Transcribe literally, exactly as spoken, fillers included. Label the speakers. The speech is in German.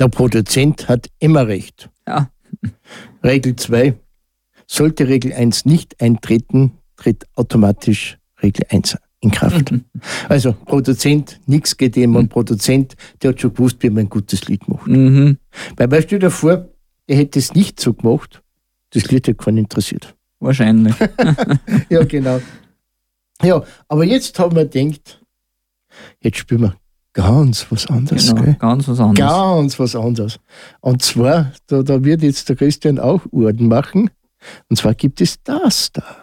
Speaker 1: Der Produzent hat immer recht.
Speaker 2: Ja.
Speaker 1: Regel zwei. Sollte Regel eins nicht eintreten, tritt automatisch Regel eins in Kraft. Also Produzent, nichts geht ihm um Produzent, der hat schon gewusst, wie man ein gutes Lied macht.
Speaker 2: Mhm.
Speaker 1: Weil, weil stell dir vor, er hätte es nicht so gemacht, das Lied hätte keinen interessiert.
Speaker 2: Wahrscheinlich.
Speaker 1: Ja, genau. Ja, aber jetzt haben wir gedacht, jetzt spielen wir ganz was anderes.
Speaker 2: Genau,
Speaker 1: Gell?
Speaker 2: ganz was anderes.
Speaker 1: Ganz was anderes. Und zwar, da, da wird jetzt der Christian auch Orden machen, und zwar gibt es das da.